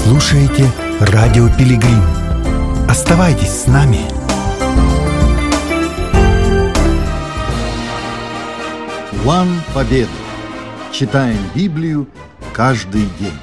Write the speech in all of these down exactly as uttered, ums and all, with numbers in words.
слушаете Радио Пилигрим. Оставайтесь с нами. План победы. Читаем Библию каждый день.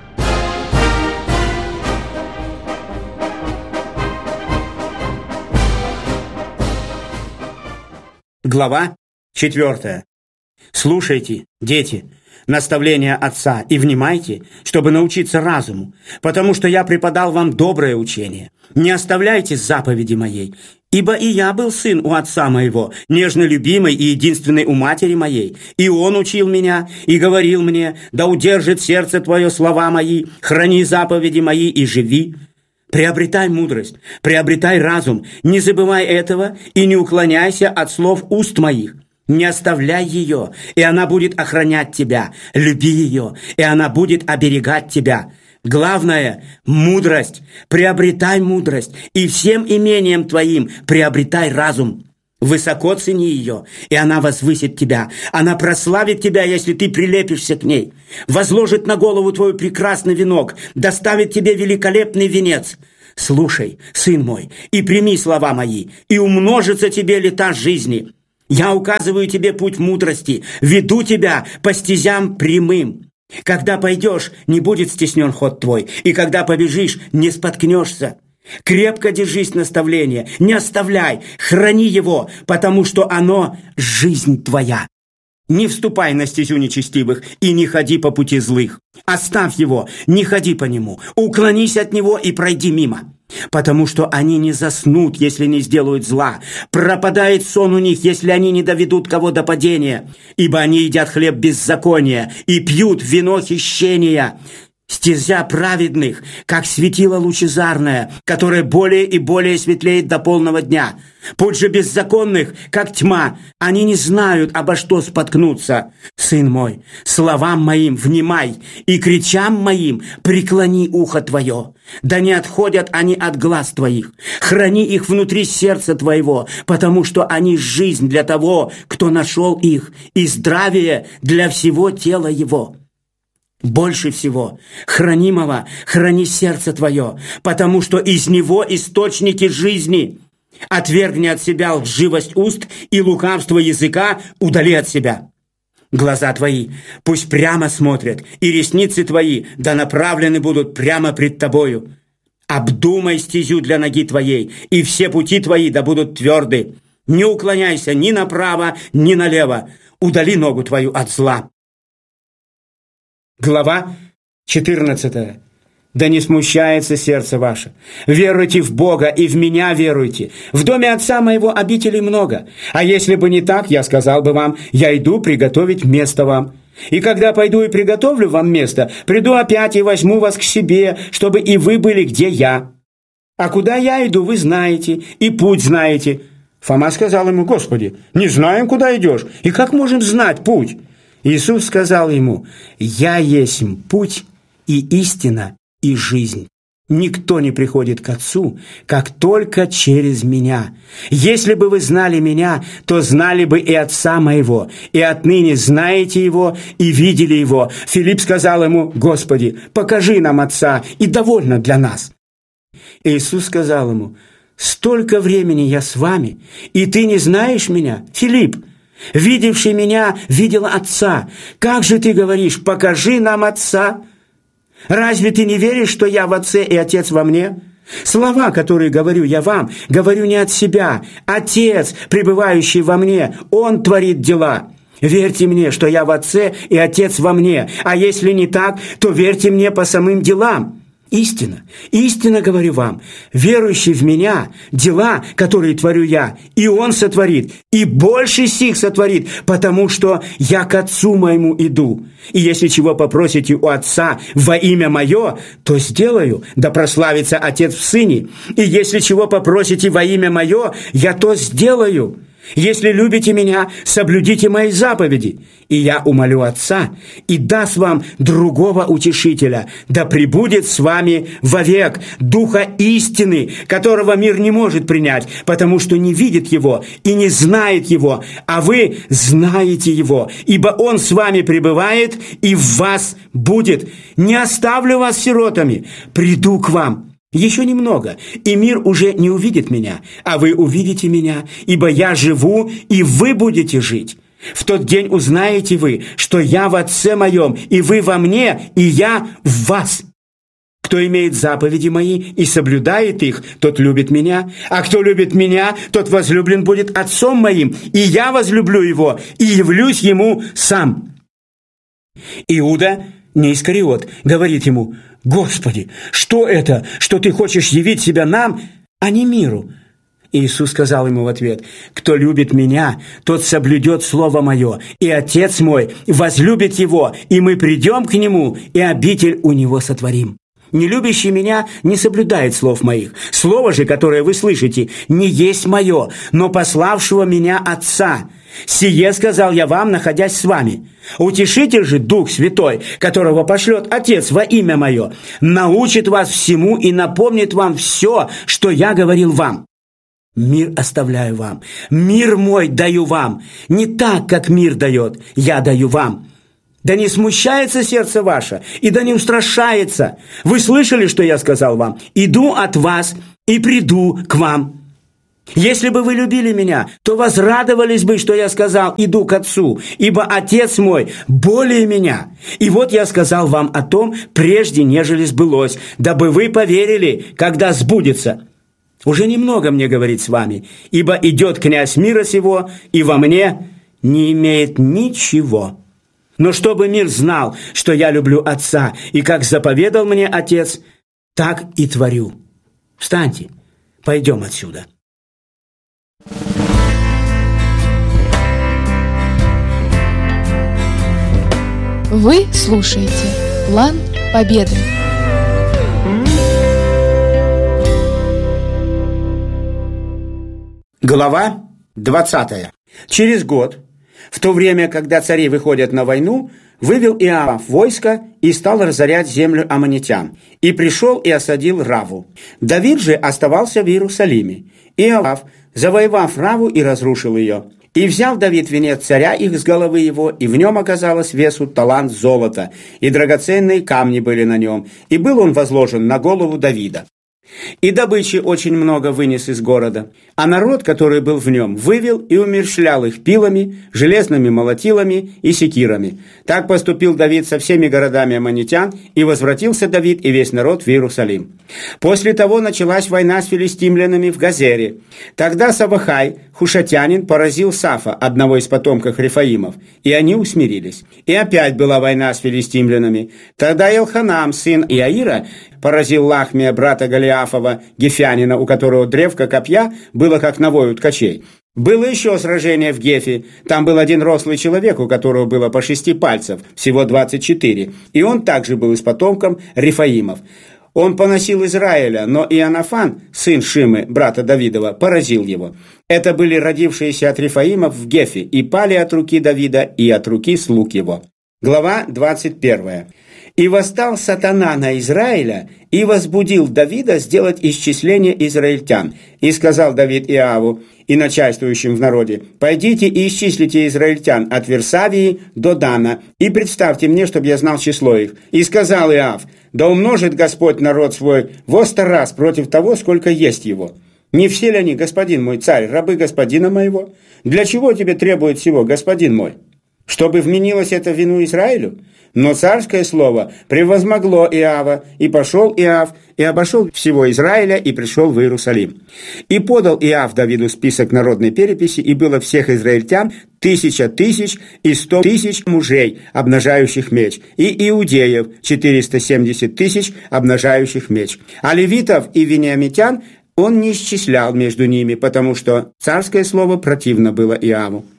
Глава четвертая. Слушайте, дети, наставления отца и внимайте, чтобы научиться разуму, потому что я преподал вам доброе учение. Не оставляйте заповеди моей, ибо и я был сын у отца моего, нежно любимый и единственный у матери моей. И он учил меня и говорил мне: да удержит сердце твое слова мои, храни заповеди мои и живи. Приобретай мудрость, приобретай разум, не забывай этого и не уклоняйся от слов уст моих. Не оставляй ее, и она будет охранять тебя. Люби ее, и она будет оберегать тебя. Главное – мудрость. Приобретай мудрость, и всем имением твоим приобретай разум. Высоко цени ее, и она возвысит тебя. Она прославит тебя, если ты прилепишься к ней. Возложит на голову твою прекрасный венок, доставит тебе великолепный венец. Слушай, сын мой, и прими слова мои, и умножится тебе лета жизни. Я указываю тебе путь мудрости, веду тебя по стезям прямым. Когда пойдешь, не будет стеснен ход твой, и когда побежишь, не споткнешься. Крепко держись наставления, не оставляй, храни его, потому что оно – жизнь твоя. Не вступай на стезю нечестивых и не ходи по пути злых. Оставь его, не ходи по нему, уклонись от него и пройди мимо. Потому что они не заснут, если не сделают зла. Пропадает сон у них, если они не доведут кого до падения. Ибо они едят хлеб беззакония и пьют вино хищения. Стезя праведных, как светило лучезарное, которое более и более светлеет до полного дня. Путь же беззаконных, как тьма, они не знают, обо что споткнуться. Сын мой, словам моим внимай, и кричам моим преклони ухо твое. Да не отходят они от глаз твоих. Храни их внутри сердца твоего, потому что они жизнь для того, кто нашел их, и здравие для всего тела его. Больше всего хранимого храни сердце твое, потому что из него источники жизни. Отвергни от себя лживость уст и лукавство языка удали от себя. Глаза твои пусть прямо смотрят, и ресницы твои да направлены будут прямо пред тобою. Обдумай стезю для ноги твоей, и все пути твои да будут тверды. Не уклоняйся ни направо, ни налево. Удали ногу твою от зла. Глава четырнадцатая. Да не смущается сердце ваше. Веруйте в Бога и в меня веруйте. В доме отца моего обителей много. А если бы не так, я сказал бы вам: я иду приготовить место вам. И когда пойду и приготовлю вам место, приду опять и возьму вас к себе, чтобы и вы были, где я. А куда я иду, вы знаете, и путь знаете. Фома сказал ему: Господи, не знаем, куда идешь, и как можем знать путь? Иисус сказал ему: «Я есть путь и истина и жизнь. Никто не приходит к Отцу, как только через Меня. Если бы вы знали Меня, то знали бы и Отца Моего, и отныне знаете Его и видели Его». Филипп сказал ему: «Господи, покажи нам Отца, и довольно для нас». Иисус сказал ему: «Столько времени я с вами, и ты не знаешь Меня, Филипп? Видевший меня, видел Отца. Как же ты говоришь: покажи нам Отца? Разве ты не веришь, что я в Отце и Отец во мне? Слова, которые говорю я вам, говорю не от себя. Отец, пребывающий во мне, Он творит дела. Верьте мне, что я в Отце и Отец во мне. А если не так, то верьте мне по самым делам. Истина, истинно говорю вам, верующий в Меня, дела, которые творю я, и Он сотворит, и больше сих сотворит, потому что я к Отцу Моему иду. И если чего попросите у Отца во имя Мое, то сделаю, да прославится Отец в Сыне. И если чего попросите во имя Мое, я то сделаю». Если любите меня, соблюдите мои заповеди, и я умолю Отца, и даст вам другого утешителя, да пребудет с вами вовек Духа истины, которого мир не может принять, потому что не видит его и не знает его, а вы знаете его, ибо он с вами пребывает и в вас будет. Не оставлю вас сиротами, приду к вам. Еще немного, и мир уже не увидит меня, а вы увидите меня, ибо я живу, и вы будете жить. В тот день узнаете вы, что я в Отце моем, и вы во мне, и я в вас. Кто имеет заповеди мои и соблюдает их, тот любит меня, а кто любит меня, тот возлюблен будет Отцом моим, и я возлюблю его, и явлюсь ему сам». Иуда, не Искариот, говорит ему: «Господи, что это, что ты хочешь явить себя нам, а не миру?» Иисус сказал ему в ответ: «Кто любит меня, тот соблюдет слово мое, и Отец мой возлюбит его, и мы придем к нему, и обитель у него сотворим. Не любящий меня не соблюдает слов моих. Слово же, которое вы слышите, не есть мое, но пославшего меня Отца. Сие сказал я вам, находясь с вами. Утешитель же, Дух Святой, которого пошлет Отец во имя мое, научит вас всему и напомнит вам все, что я говорил вам. Мир оставляю вам, мир мой даю вам, не так, как мир дает, я даю вам. Да не смущается сердце ваше, и да не устрашается. Вы слышали, что я сказал вам? Иду от вас и приду к вам. Если бы вы любили меня, то возрадовались бы, что я сказал: иду к Отцу, ибо Отец мой более меня. И вот я сказал вам о том, прежде нежели сбылось, дабы вы поверили, когда сбудется. Уже немного мне говорить с вами, ибо идет князь мира сего, и во мне не имеет ничего. Но чтобы мир знал, что я люблю Отца, и как заповедал мне Отец, так и творю. Встаньте, пойдем отсюда». Вы слушаете «План Победы». Глава двадцатая. Через год, в то время, когда цари выходят на войну, вывел Иоав войско и стал разорять землю аммонитян, и пришел и осадил Раву. Давид же оставался в Иерусалиме. Иоав, завоевав Раву, и разрушил ее. И взял Давид венец царя их с головы его, и в нем оказалось весу талант золота, и драгоценные камни были на нем, и был он возложен на голову Давида. И добычи очень много вынес из города, а народ, который был в нем, вывел и умерщвлял их пилами, железными молотилами и секирами. Так поступил Давид со всеми городами аммонитян, и возвратился Давид и весь народ в Иерусалим. После того началась война с филистимлянами в Газере. Тогда Савахай, хушатянин, поразил Сафа, одного из потомков Рефаимов, и они усмирились. И опять была война с филистимлянами. Тогда Елханам, сын Иаира, поразил Лахмия, брата Голиафова, гефянина, у которого древко копья было как навой у ткачей. Было еще сражение в Гефе. Там был один рослый человек, у которого было по шести пальцев, всего двадцать четыре, и он также был из потомков Рефаимов. Он поносил Израиля, но Иоаннафан, сын Шимы, брата Давидова, поразил его. Это были родившиеся от Рефаимов в Гефе, и пали от руки Давида и от руки слуг его. Глава двадцать первая. «И восстал сатана на Израиля, и возбудил Давида сделать исчисление израильтян. И сказал Давид Иоаву и начальствующим в народе: пойдите и исчислите израильтян от Версавии до Дана, и представьте мне, чтобы я знал число их. И сказал Иоав: да умножит Господь народ свой во сто раз против того, сколько есть его. Не все ли они, господин мой царь, рабы господина моего? Для чего тебе требует всего, господин мой? Чтобы вменилось это в вину Израилю? Но царское слово превозмогло Иоава, и пошел Иоав, и обошел всего Израиля, и пришел в Иерусалим. И подал Иоав Давиду список народной переписи, и было всех израильтян тысяча тысяч и сто тысяч мужей, обнажающих меч, и иудеев четыреста семьдесят тысяч, обнажающих меч. А левитов и вениамитян он не исчислял между ними, потому что царское слово противно было Иоаву.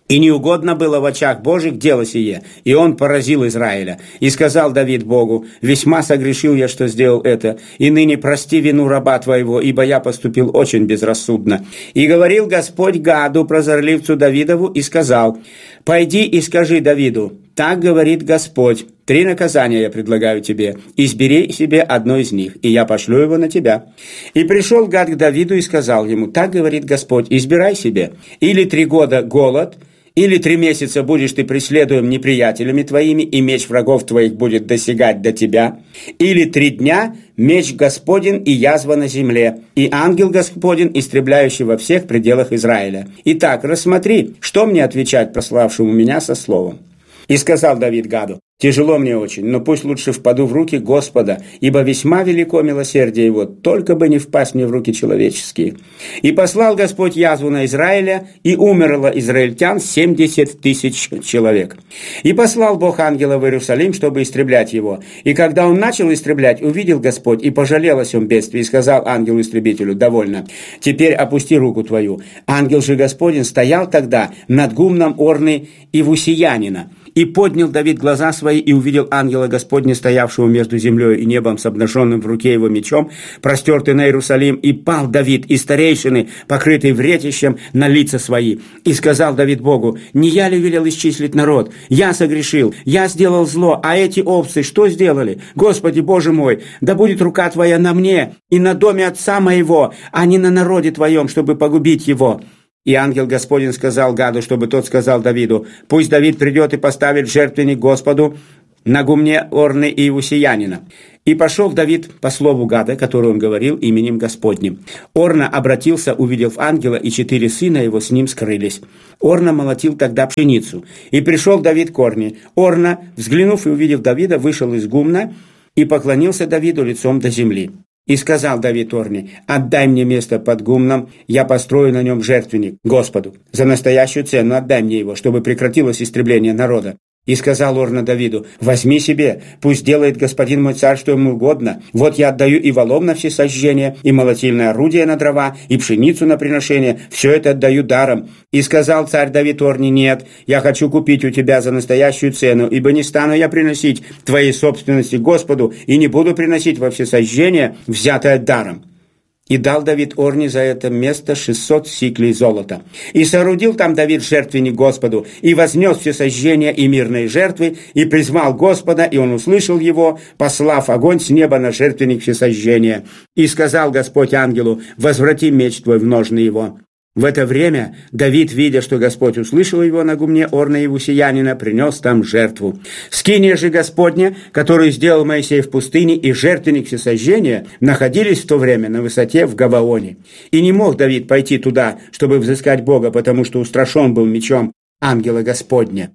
И неугодно было в очах Божьих дело сие, и он поразил Израиля. И сказал Давид Богу: «Весьма согрешил я, что сделал это, и ныне прости вину раба твоего, ибо я поступил очень безрассудно». И говорил Господь Гаду, прозорливцу Давидову, и сказал: «Пойди и скажи Давиду: так говорит Господь, три наказания я предлагаю тебе, избери себе одно из них, и я пошлю его на тебя». И пришел Гад к Давиду и сказал ему: так говорит Господь, избирай себе, или три года голод, или три месяца будешь ты преследуем неприятелями твоими, и меч врагов твоих будет досягать до тебя, или три дня меч Господень и язва на земле, и ангел Господень, истребляющий во всех пределах Израиля. Итак, рассмотри, что мне отвечать прославшему меня со словом. И сказал Давид Гаду: «Тяжело мне очень, но пусть лучше впаду в руки Господа, ибо весьма велико милосердие его, только бы не впасть мне в руки человеческие». И послал Господь язву на Израиля, и умерло израильтян семьдесят тысяч человек. И послал Бог ангела в Иерусалим, чтобы истреблять его. И когда он начал истреблять, увидел Господь, и пожалел о сем бедствии, и сказал ангелу-истребителю: «Довольно, теперь опусти руку твою». Ангел же Господень стоял тогда над гумном Орны и Вусиянина. И поднял Давид глаза свои, и увидел ангела Господня, стоявшего между землей и небом, с обнаженным в руке его мечом, простертый на Иерусалим. И пал Давид, и старейшины, покрытый вретищем, на лица свои. И сказал Давид Богу: «Не я ли велел исчислить народ? Я согрешил, я сделал зло, а эти овцы что сделали? Господи Боже мой, да будет рука Твоя на мне и на доме отца моего, а не на народе Твоем, чтобы погубить его». И ангел Господень сказал Гаду, чтобы тот сказал Давиду: «Пусть Давид придет и поставит жертвенник Господу на гумне Орны и Иусиянина». И пошел Давид по слову Гада, который он говорил именем Господним. Орна обратился, увидев ангела, и четыре сына его с ним скрылись. Орна молотил тогда пшеницу. И пришел Давид к Орне. Орна, взглянув и увидев Давида, вышел из гумна и поклонился Давиду лицом до земли. И сказал Давид Орне: «Отдай мне место под гумном, я построю на нем жертвенник Господу. За настоящую цену отдай мне его, чтобы прекратилось истребление народа». И сказал Орна Давиду: «Возьми себе, пусть делает господин мой царь, что ему угодно. Вот я отдаю и волом на всесожжение, и молотильное орудие на дрова, и пшеницу на приношение, все это отдаю даром». И сказал царь Давид Орне: «Нет, я хочу купить у тебя за настоящую цену, ибо не стану я приносить твоей собственности Господу, и не буду приносить во всесожжение, взятое даром». И дал Давид Орне за это место шестьсот сиклей золота. И соорудил там Давид жертвенник Господу, и вознес всесожжения и мирные жертвы, и призвал Господа, и он услышал его, послав огонь с неба на жертвенник всесожжения. И сказал Господь ангелу: «Возврати меч твой в ножны его». В это время Давид, видя, что Господь услышал его на гумне Орна и Вусиянина, принес там жертву. Скиния же Господня, которую сделал Моисей в пустыне, и жертвенник всесожжения находились в то время на высоте в Гаваоне. И не мог Давид пойти туда, чтобы взыскать Бога, потому что устрашен был мечом ангела Господня.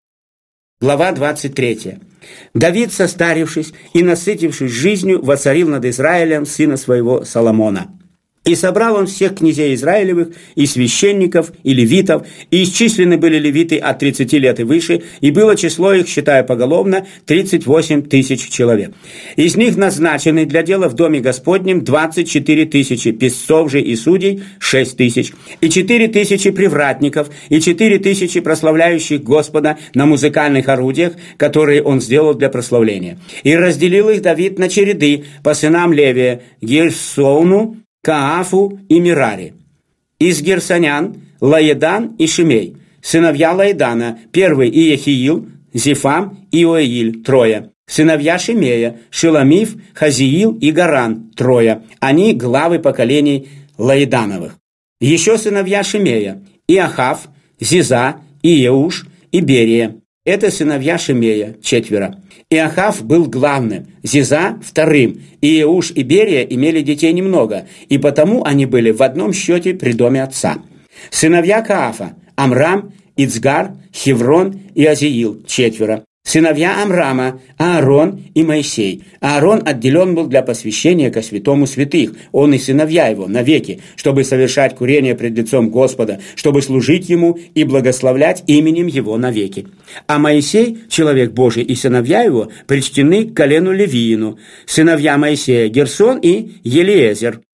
Глава двадцать третья. Давид, состарившись и насытившись жизнью, воцарил над Израилем сына своего Соломона. И собрал он всех князей Израилевых, и священников, и левитов, и исчислены были левиты от тридцати лет и выше, и было число их, считая поголовно, тридцать восемь тысяч человек. Из них назначены для дела в доме Господнем двадцать четыре тысячи, писцов же и судей шесть тысяч, и четыре тысячи привратников, и четыре тысячи прославляющих Господа на музыкальных орудиях, которые он сделал для прославления. И разделил их Давид на череды по сынам Левия: Герсону, Каафу и Мирари. Из герсонян Лаедан и Шимей. Сыновья Лаедана: первый Иехиил, Зефам и Иоиль, трое. Сыновья Шимея: Шеламиф, Хазиил и Гаран, трое. Они главы поколений Лаедановых. Еще сыновья Шимея: Иохав, Зиза, Иеуш и Берия. Это сыновья Шимея, четверо. Иохав был главным, Зиза – вторым, Иеуш и Берия имели детей немного, и потому они были в одном счете при доме отца. Сыновья Каафа – Амрам, Ицгар, Хеврон и Азиил, четверо. Сыновья Амрама – Аарон и Моисей. Аарон отделен был для посвящения ко святому святых, он и сыновья его, навеки, чтобы совершать курение пред лицом Господа, чтобы служить ему и благословлять именем его навеки. А Моисей, человек Божий, и сыновья его причтены к колену Левиину. Сыновья Моисея – Герсон и Елиезер.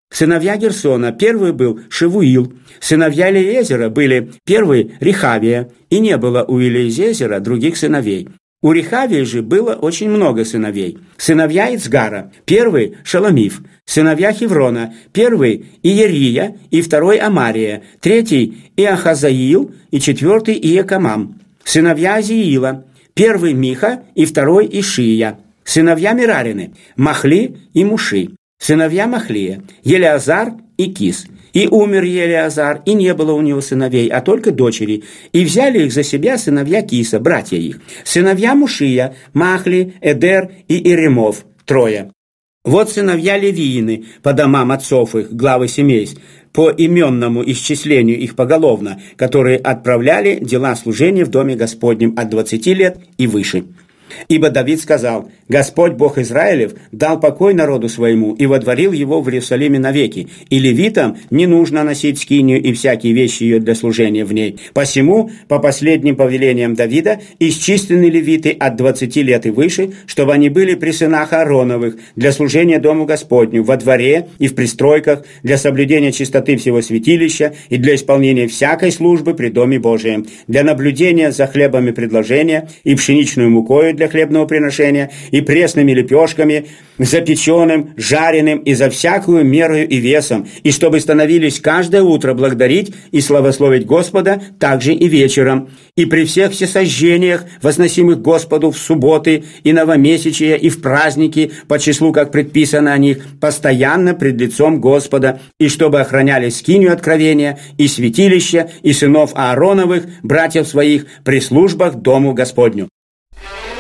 Сыновья Герсона: первый был Шевуил. Сыновья Елиезера были: первый Рехавия, и не было у Елиезера других сыновей. У Рехавии же было очень много сыновей. Сыновья Ицгара: первый Шеломиф. Сыновья Хеврона: первый Иерия и второй Амария, третий Иахазаил и четвертый Иекамам. Сыновья Азиила: первый Миха и второй Ишия. Сыновья Мерарины: Махли и Муши. Сыновья Махлия: Елеазар и Кис. И умер Елеазар, и не было у него сыновей, а только дочери. И взяли их за себя сыновья Киса, братья их. Сыновья Мушия: Махли, Эдер и Иремов, трое. Вот сыновья Левиины по домам отцов их, главы семейств, по именному исчислению их поголовно, которые отправляли дела служения в доме Господнем от двадцати лет и выше. Ибо Давид сказал: «Господь Бог Израилев дал покой народу своему и водворил его в Иерусалиме навеки, и левитам не нужно носить скинию и всякие вещи ее для служения в ней. Посему, по последним повелениям Давида, исчислены левиты от двадцати лет и выше, чтобы они были при сынах Аароновых для служения Дому Господню во дворе и в пристройках, для соблюдения чистоты всего святилища и для исполнения всякой службы при Доме Божием, для наблюдения за хлебами предложения и пшеничную мукою для хлебного приношения, и пресными лепешками, запеченным, жареным и за всякую мерою и весом, и чтобы становились каждое утро благодарить и славословить Господа, также и вечером, и при всех всесожжениях, возносимых Господу в субботы и новомесячия и в праздники, по числу, как предписано о них, постоянно пред лицом Господа, и чтобы охраняли скинию откровения и святилище, и сынов Аароновых, братьев своих, при службах Дому Господню».